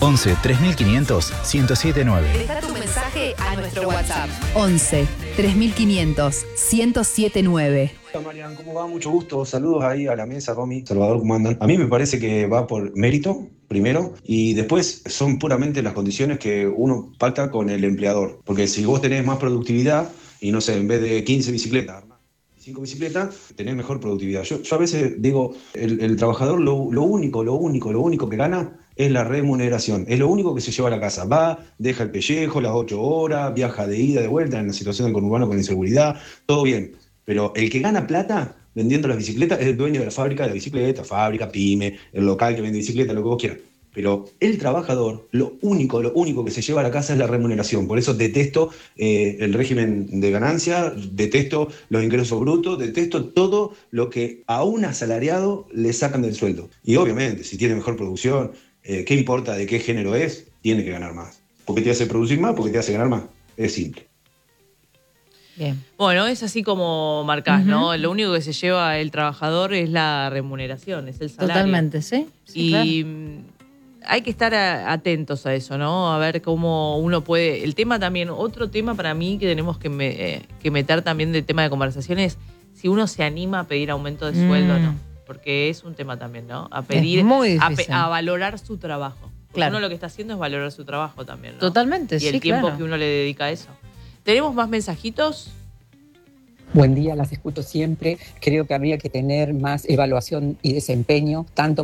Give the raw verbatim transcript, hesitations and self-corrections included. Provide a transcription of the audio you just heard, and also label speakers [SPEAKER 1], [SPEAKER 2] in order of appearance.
[SPEAKER 1] once tres mil quinientos ciento siete nueve.
[SPEAKER 2] Deja tu mensaje a nuestro WhatsApp.
[SPEAKER 3] once tres mil quinientos ciento siete nueve.
[SPEAKER 4] Hola Marian, ¿cómo va? Mucho gusto. Saludos ahí a la mesa, Romy, Salvador, ¿cómo andan? A mí me parece que va por mérito, primero, y después son puramente las condiciones que uno pacta con el empleador. Porque si vos tenés más productividad, y no sé, en vez de quince bicicletas, cinco bicicletas, tenés mejor productividad. Yo, yo a veces digo, el, el trabajador lo, lo único, lo único, lo único que gana es la remuneración. Es lo único que se lleva a la casa. Va, deja el pellejo, las ocho horas, viaja de ida, de vuelta, en la situación del conurbano con inseguridad, todo bien. Pero el que gana plata vendiendo las bicicletas es el dueño de la fábrica de la bicicleta, fábrica, pyme, el local que vende bicicletas, lo que vos quieras. Pero el trabajador, lo único, lo único que se lleva a la casa es la remuneración. Por eso detesto eh, el régimen de ganancia, detesto los ingresos brutos, detesto todo lo que a un asalariado le sacan del sueldo. Y obviamente, si tiene mejor producción, eh, ¿qué importa de qué género es? Tiene que ganar más. Porque te hace producir más, porque te hace ganar más. Es simple.
[SPEAKER 5] Bien.
[SPEAKER 6] Bueno, es así como marcás,
[SPEAKER 5] Uh-huh.
[SPEAKER 6] ¿no? Lo único que se lleva el trabajador es la remuneración, es el salario.
[SPEAKER 5] Totalmente, ¿sí? Sí,
[SPEAKER 6] y
[SPEAKER 5] claro.
[SPEAKER 6] hay que estar a- atentos a eso, ¿no? A ver cómo uno puede... El tema también, otro tema para mí que tenemos que, me- eh, que meter también del tema de conversación es si uno se anima a pedir aumento de sueldo o
[SPEAKER 5] Mm.
[SPEAKER 6] no. Porque es un tema también, ¿no? A pedir,
[SPEAKER 5] Es muy
[SPEAKER 6] a, pe-
[SPEAKER 5] difícil.
[SPEAKER 6] a valorar su trabajo. Porque
[SPEAKER 5] Claro.
[SPEAKER 6] uno lo que está haciendo es valorar su trabajo también, ¿no?
[SPEAKER 5] Totalmente,
[SPEAKER 6] Y
[SPEAKER 5] sí,
[SPEAKER 6] el tiempo
[SPEAKER 5] claro.
[SPEAKER 6] que uno le dedica a eso. ¿Tenemos más mensajitos?
[SPEAKER 7] Buen día, las escucho siempre. Creo que habría que tener más evaluación y desempeño, tanto